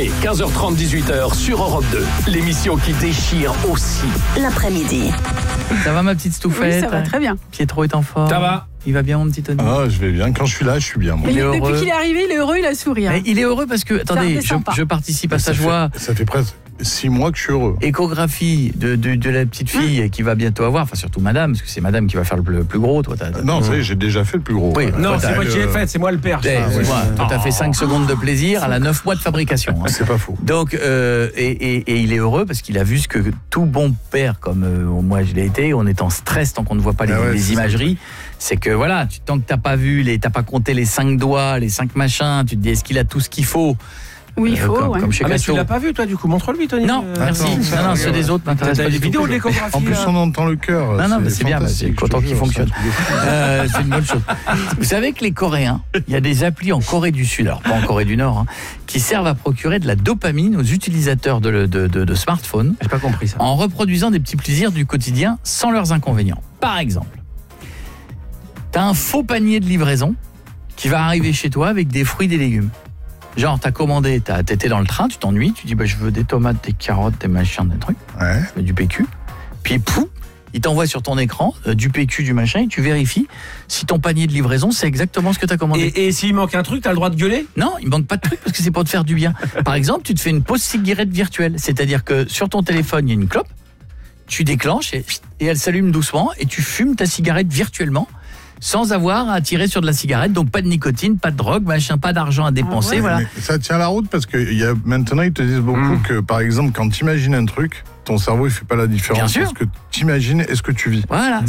soirée, 15h30, 18h sur Europe 2. L'émission qui déchire aussi l'après-midi. Ça va ma petite Stouffette? Oui, ça va très bien. Pietro est en forme. Ça va. Il va bien mon petit Tony? Ah, je vais bien. Quand je suis là, je suis bien. Moi. Il est heureux. Depuis qu'il est arrivé, il est heureux, il a souri. Mais il est heureux parce que, attendez, je participe à sa joie. Ça fait presque 6 mois que je suis heureux. Échographie de la petite fille qui va bientôt avoir, enfin surtout madame, parce que c'est madame qui va faire le plus gros. Toi, non, ça y est, j'ai déjà fait le plus gros. Oui, non, c'est moi qui l'ai fait, c'est moi le père. Toi, t'as fait 5 secondes de plaisir à la 9 mois de fabrication. Hein. C'est pas faux. Donc, et il est heureux parce qu'il a vu ce que tout bon père, comme moi je l'ai été, on est en stress tant qu'on ne voit pas les imageries. C'est que voilà, tant que t'as pas vu, t'as pas compté les 5 doigts, les 5 machins, tu te dis est-ce qu'il a tout ce qu'il faut? Oui, il faut, comme chez mais Casto. tu l'as pas vu, toi, du coup, montre-lui, Tony. Non, merci. Non, ceux des autres m'intéressent pas. T'as les vidéos de l'échographie. En plus, on entend le cœur. Non, mais c'est bien, c'est content qu'il fonctionne. C'est une bonne chose. Vous savez que les Coréens, il y a des applis en Corée du Sud, alors pas en Corée du Nord, hein, qui servent à procurer de la dopamine aux utilisateurs de smartphones. J'ai pas compris ça. En reproduisant des petits plaisirs du quotidien sans leurs inconvénients. Par exemple, t'as un faux panier de livraison qui va arriver chez toi avec des fruits et des légumes. Genre, t'as commandé, t'étais dans le train, tu t'ennuies, tu dis je veux des tomates, des carottes, des machins, des trucs, du PQ. Puis pouf, il t'envoie sur ton écran du PQ, du machin, et tu vérifies si ton panier de livraison, c'est exactement ce que t'as commandé. Et s'il manque un truc, t'as le droit de gueuler? Non, il manque pas de truc parce que c'est pour te faire du bien. Par exemple, tu te fais une pause cigarette virtuelle, c'est-à-dire que sur ton téléphone, il y a une clope, tu déclenches et elle s'allume doucement et tu fumes ta cigarette virtuellement. Sans avoir à tirer sur de la cigarette, donc pas de nicotine, pas de drogue, machin, pas d'argent à dépenser, voilà. Mais ça tient la route parce que maintenant ils te disent beaucoup que par exemple quand tu imagines un truc, ton cerveau il fait pas la différence. Bien sûr. Est-ce que tu imagines, est-ce que tu vis. Voilà,